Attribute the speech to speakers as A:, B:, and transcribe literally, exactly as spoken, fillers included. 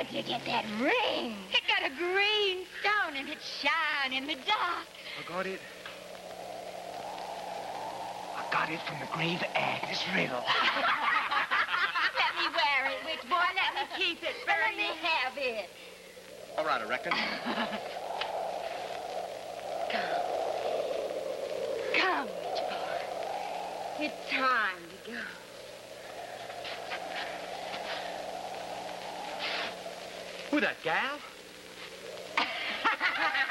A: Where'd you get that ring?
B: It got a green stone and it shine in the dark.
C: I got it. I got it from the grave of Agnes Riddle.
B: Let me wear it, witch boy. Let me keep it. Let me have it.
C: All right, I reckon.
B: Come. Come, witch boy. It's time to go.
C: Who that gal?